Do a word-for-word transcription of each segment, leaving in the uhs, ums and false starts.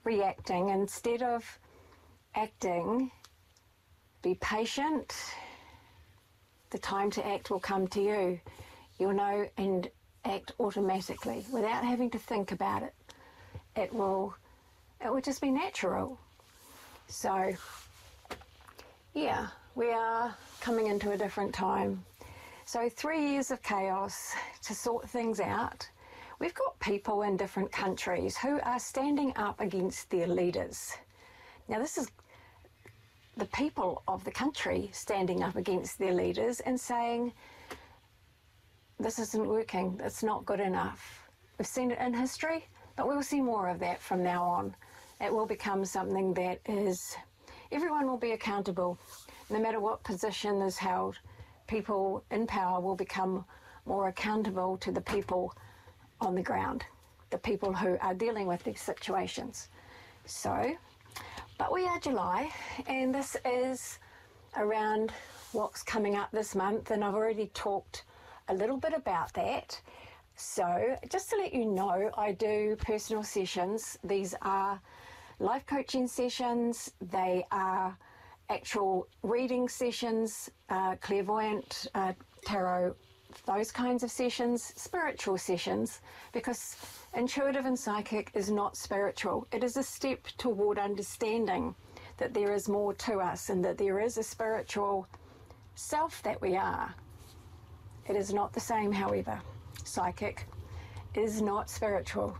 reacting, instead of acting, be patient. The time to act will come to you. You'll know and act automatically without having to think about it. It will, it will just be natural. So, yeah, we are coming into a different time. So three years of chaos to sort things out. We've got people in different countries who are standing up against their leaders. Now this is the people of the country standing up against their leaders and saying, this isn't working, it's not good enough. We've seen it in history, but we'll see more of that from now on. It will become something that is, everyone will be accountable. No matter what position is held, people in power will become more accountable to the people on the ground, the people who are dealing with these situations. So, but we are July, and this is around what's coming up this month, and I've already talked a little bit about that. So just to let you know, I do personal sessions. These are life coaching sessions. They are actual reading sessions, uh, clairvoyant, uh, tarot, those kinds of sessions, spiritual sessions, because intuitive and psychic is not spiritual. It is a step toward understanding that there is more to us and that there is a spiritual self that we are. It is not the same, however. Psychic is not spiritual.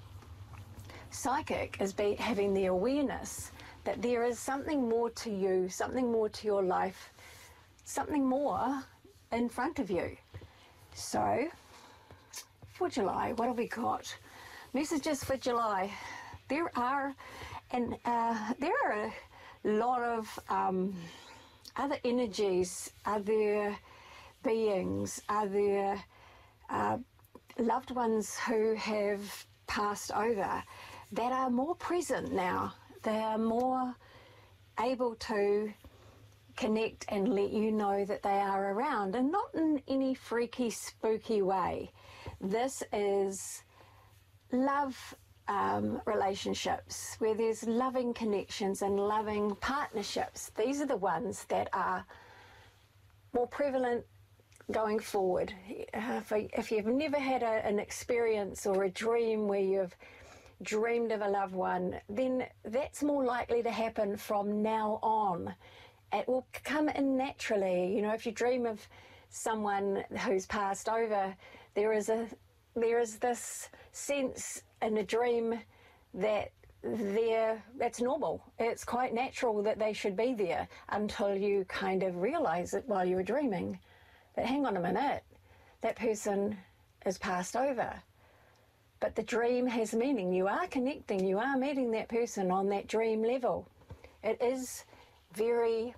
Psychic is be, having the awareness that there is something more to you, something more to your life, something more in front of you. So, for July, what have we got? Messages for July. There are, and uh, there are a lot of um, other energies, other beings, other uh, loved ones who have passed over that are more present now. They are more able to connect and let you know that they are around, and not in any freaky, spooky way. This is love um, relationships, where there's loving connections and loving partnerships. These are the ones that are more prevalent going forward. Uh, if, if you've never had a, an experience or a dream where you've dreamed of a loved one, then that's more likely to happen from now on. It will come in naturally. You know, if you dream of someone who's passed over, there is a there is this sense in a dream that they're, that's normal. It's quite natural that they should be there until you kind of realise it while you were dreaming. But hang on a minute, that person is passed over. But the dream has meaning. You are connecting, you are meeting that person on that dream level. It is very,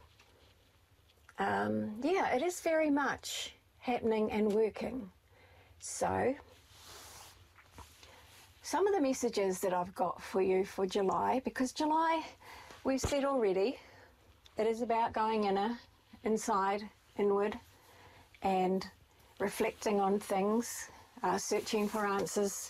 um, yeah, it is very much happening and working. So, some of the messages that I've got for you for July, because July, we've said already, it is about going inner, inside, inward, and reflecting on things, uh, searching for answers.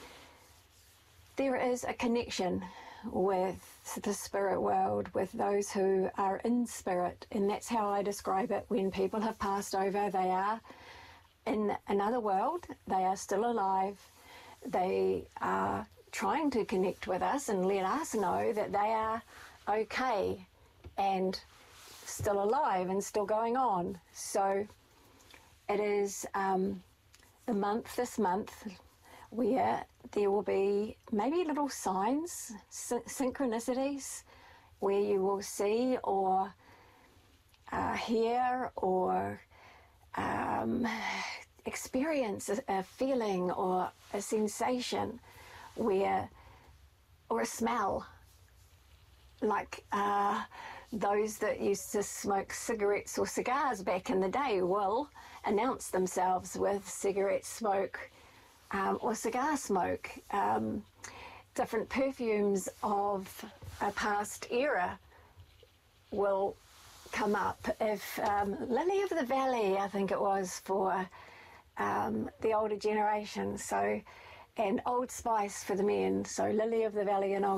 There is a connection with the spirit world, with those who are in spirit, and that's how I describe it. When people have passed over, they are in another world, they are still alive, they are trying to connect with us and let us know that they are okay and still alive and still going on. So it is um, the month, this month, where there will be maybe little signs, sy- synchronicities, where you will see or uh, hear or um, experience a, a feeling or a sensation where, or a smell, like uh, those that used to smoke cigarettes or cigars back in the day will announce themselves with cigarette smoke um, or cigar smoke. Um, different perfumes of a past era will come up. If um, Lily of the Valley, I think it was for um, the older generation, so, and Old Spice for the men, so Lily of the Valley and Old